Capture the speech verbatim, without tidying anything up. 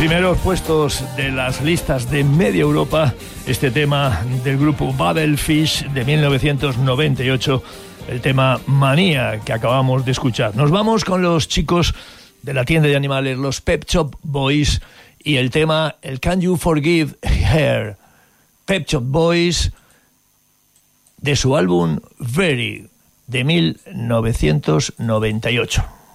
primeros puestos de las listas de media Europa, este tema del grupo Babelfish de mil novecientos noventa y ocho, el tema Manía, que acabamos de escuchar. Nos vamos con los chicos de la tienda de animales, los Pet Shop Boys, y el tema, el Can You Forgive Her? Pet Shop Boys, de su álbum Very, de mil novecientos noventa y ocho.